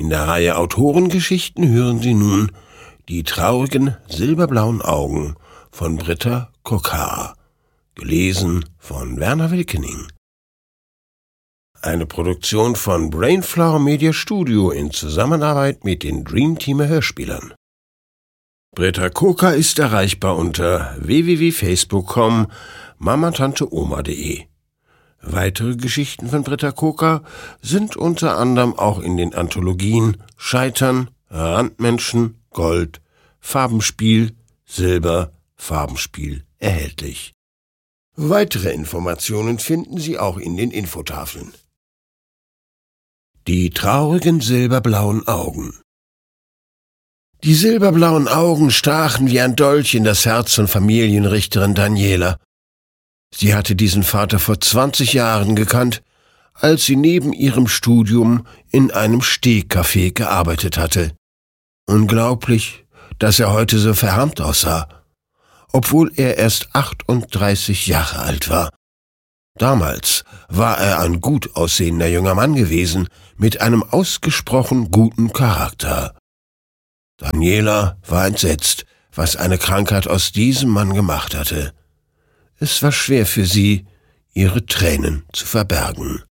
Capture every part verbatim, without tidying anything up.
In der Reihe Autorengeschichten hören Sie nun Die traurigen silberblauen Augen von Britta Kokar, gelesen von Werner Wilkening. Eine Produktion von Brainflower Media Studio in Zusammenarbeit mit den Dreamteamer Hörspielern. Britta Kokar ist erreichbar unter w w w punkt facebook punkt com mamatanteoma punkt de. Weitere Geschichten von Britta Kokar sind unter anderem auch in den Anthologien Scheitern, Randmenschen, Gold, Farbenspiel, Silber, Farbenspiel erhältlich. Weitere Informationen finden Sie auch in den Infotafeln. Die traurigen silberblauen Augen. Die silberblauen Augen stachen wie ein Dolch in das Herz von Familienrichterin Daniela. Sie hatte diesen Vater vor zwanzig Jahren gekannt, als sie neben ihrem Studium in einem Stehcafé gearbeitet hatte. Unglaublich, dass er heute so verharmt aussah, obwohl er erst achtunddreißig Jahre alt war. Damals war er ein gut aussehender junger Mann gewesen, mit einem ausgesprochen guten Charakter. Daniela war entsetzt, was eine Krankheit aus diesem Mann gemacht hatte. Es war schwer für sie, ihre Tränen zu verbergen.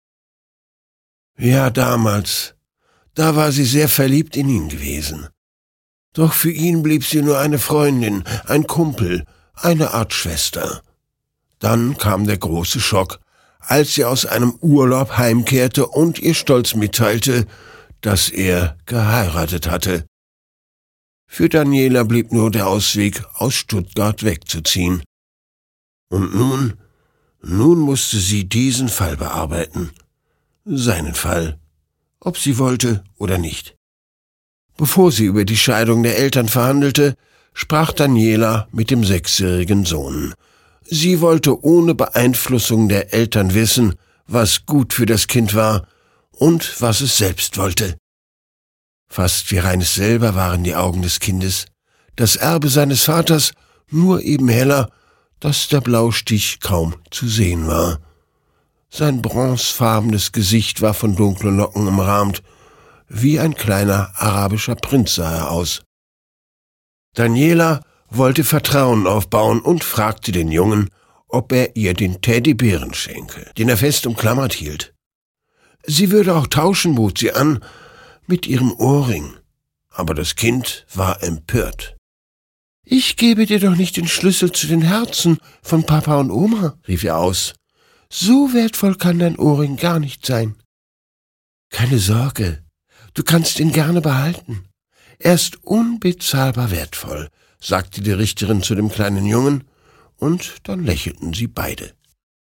Ja, damals, da war sie sehr verliebt in ihn gewesen. Doch für ihn blieb sie nur eine Freundin, ein Kumpel, eine Art Schwester. Dann kam der große Schock, als sie aus einem Urlaub heimkehrte und ihr stolz mitteilte, dass er geheiratet hatte. Für Daniela blieb nur der Ausweg, aus Stuttgart wegzuziehen. Und nun, nun musste sie diesen Fall bearbeiten. Seinen Fall, ob sie wollte oder nicht. Bevor sie über die Scheidung der Eltern verhandelte, sprach Daniela mit dem sechsjährigen Sohn. Sie wollte ohne Beeinflussung der Eltern wissen, was gut für das Kind war und was es selbst wollte. Fast wie reines Silber waren die Augen des Kindes, das Erbe seines Vaters nur eben heller, dass der Blaustich kaum zu sehen war. Sein bronzefarbenes Gesicht war von dunklen Locken umrahmt, wie ein kleiner arabischer Prinz sah er aus. Daniela wollte Vertrauen aufbauen und fragte den Jungen, ob er ihr den Teddybären schenke, den er fest umklammert hielt. Sie würde auch tauschen, bot sie an, mit ihrem Ohrring, aber das Kind war empört. »Ich gebe dir doch nicht den Schlüssel zu den Herzen von Papa und Oma«, rief er aus. »So wertvoll kann dein Ohrring gar nicht sein.« »Keine Sorge, du kannst ihn gerne behalten. Er ist unbezahlbar wertvoll«, sagte die Richterin zu dem kleinen Jungen, und dann lächelten sie beide.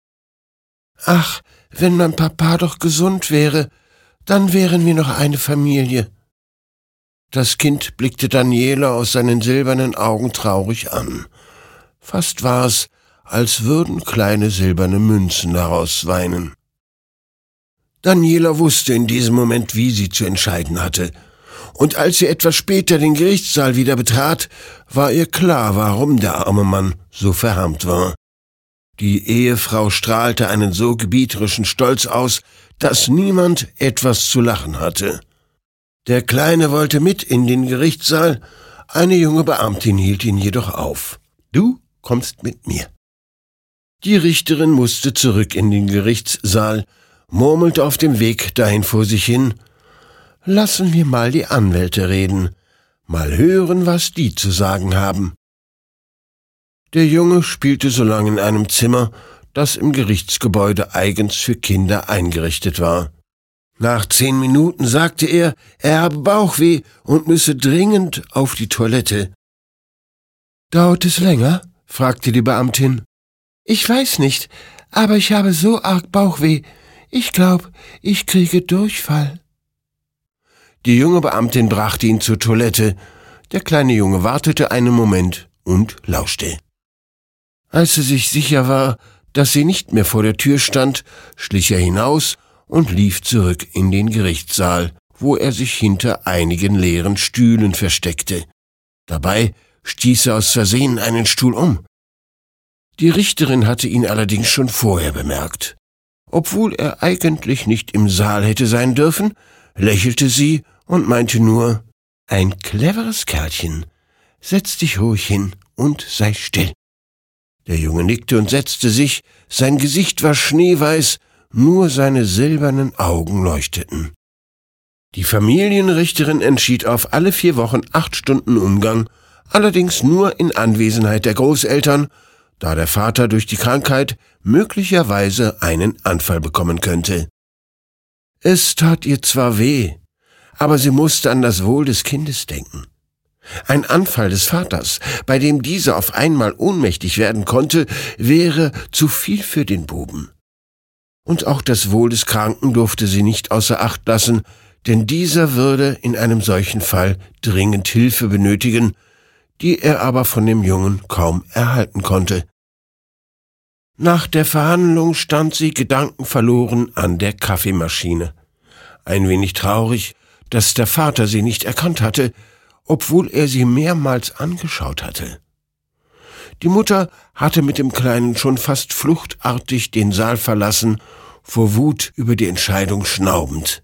»Ach, wenn mein Papa doch gesund wäre, dann wären wir noch eine Familie.« Das Kind blickte Daniela aus seinen silbernen Augen traurig an. Fast war es, als würden kleine silberne Münzen daraus weinen. Daniela wusste in diesem Moment, wie sie zu entscheiden hatte. Und als sie etwas später den Gerichtssaal wieder betrat, war ihr klar, warum der arme Mann so verharmt war. Die Ehefrau strahlte einen so gebieterischen Stolz aus, dass niemand etwas zu lachen hatte. Der Kleine wollte mit in den Gerichtssaal, eine junge Beamtin hielt ihn jedoch auf. »Du kommst mit mir.« Die Richterin musste zurück in den Gerichtssaal, murmelte auf dem Weg dahin vor sich hin. »Lassen wir mal die Anwälte reden, mal hören, was die zu sagen haben.« Der Junge spielte so lange in einem Zimmer, das im Gerichtsgebäude eigens für Kinder eingerichtet war. Nach zehn Minuten sagte er, er habe Bauchweh und müsse dringend auf die Toilette. »Dauert es länger?« fragte die Beamtin. »Ich weiß nicht, aber ich habe so arg Bauchweh. Ich glaube, ich kriege Durchfall.« Die junge Beamtin brachte ihn zur Toilette. Der kleine Junge wartete einen Moment und lauschte. Als er sich sicher war, dass sie nicht mehr vor der Tür stand, schlich er hinaus und lief zurück in den Gerichtssaal, wo er sich hinter einigen leeren Stühlen versteckte. Dabei stieß er aus Versehen einen Stuhl um. Die Richterin hatte ihn allerdings schon vorher bemerkt. Obwohl er eigentlich nicht im Saal hätte sein dürfen, lächelte sie und meinte nur, ein cleveres Kerlchen, setz dich ruhig hin und sei still. Der Junge nickte und setzte sich, sein Gesicht war schneeweiß, nur seine silbernen Augen leuchteten. Die Familienrichterin entschied auf alle vier Wochen acht Stunden Umgang, allerdings nur in Anwesenheit der Großeltern, da der Vater durch die Krankheit möglicherweise einen Anfall bekommen könnte. Es tat ihr zwar weh, aber sie musste an das Wohl des Kindes denken. Ein Anfall des Vaters, bei dem dieser auf einmal ohnmächtig werden konnte, wäre zu viel für den Buben. Und auch das Wohl des Kranken durfte sie nicht außer Acht lassen, denn dieser würde in einem solchen Fall dringend Hilfe benötigen, die er aber von dem Jungen kaum erhalten konnte. Nach der Verhandlung stand sie gedankenverloren an der Kaffeemaschine. Ein wenig traurig, dass der Vater sie nicht erkannt hatte, obwohl er sie mehrmals angeschaut hatte. Die Mutter hatte mit dem Kleinen schon fast fluchtartig den Saal verlassen, vor Wut über die Entscheidung schnaubend.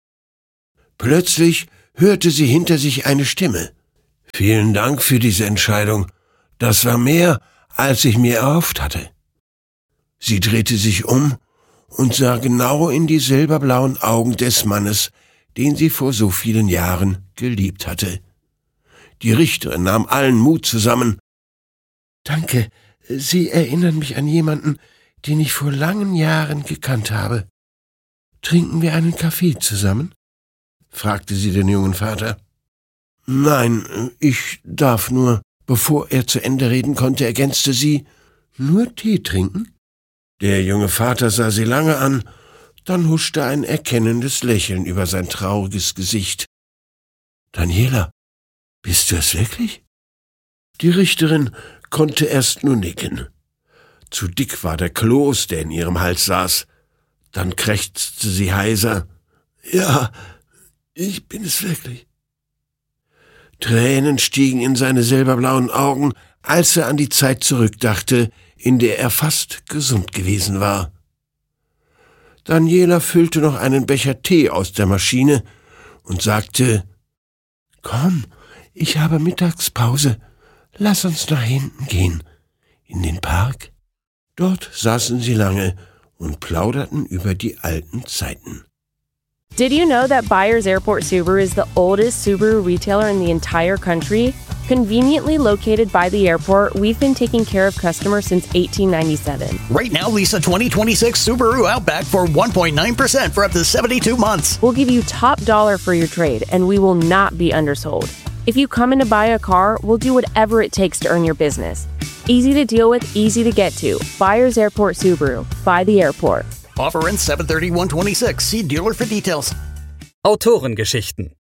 Plötzlich hörte sie hinter sich eine Stimme. »Vielen Dank für diese Entscheidung. Das war mehr, als ich mir erhofft hatte.« Sie drehte sich um und sah genau in die silberblauen Augen des Mannes, den sie vor so vielen Jahren geliebt hatte. Die Richterin nahm allen Mut zusammen. »Danke, Sie erinnern mich an jemanden, den ich vor langen Jahren gekannt habe. Trinken wir einen Kaffee zusammen?« fragte sie den jungen Vater. »Nein, ich darf nur.« Bevor er zu Ende reden konnte, ergänzte sie, »Nur Tee trinken?« Der junge Vater sah sie lange an, dann huschte ein erkennendes Lächeln über sein trauriges Gesicht. »Daniela, bist du es wirklich?« Die Richterin konnte erst nur nicken. Zu dick war der Kloß, der in ihrem Hals saß. Dann krächzte sie heiser. »Ja, ich bin es wirklich.« Tränen stiegen in seine silberblauen Augen, als er an die Zeit zurückdachte, in der er fast gesund gewesen war. Daniela füllte noch einen Becher Tee aus der Maschine und sagte, »Komm, ich habe Mittagspause. Lass uns nach hinten gehen, in den Park.« Dort saßen sie lange und plauderten über die alten Zeiten. Did you know that Byers Airport Subaru is the oldest Subaru retailer in the entire country? Conveniently located by the airport, we've been taking care of customers since eighteen ninety-seven. Right now, lease a twenty twenty-six Subaru Outback for one point nine percent for up to seventy-two months. We'll give you top dollar for your trade, and we will not be undersold. If you come in to buy a car, we'll do whatever it takes to earn your business. Easy to deal with, easy to get to. Byers Airport Subaru. By the airport. Offer ends seven thirty-one twenty-six. See dealer for details. Autorengeschichten.